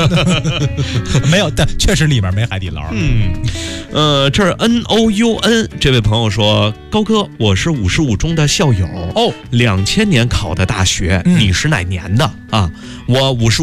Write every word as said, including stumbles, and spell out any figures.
没有，但确实里面没海底捞。 嗯，呃，这儿 N O U N 这位朋友说，高哥，我是五十五中的校友哦，两千年考的大学， 嗯、 你是哪年的啊？我五十。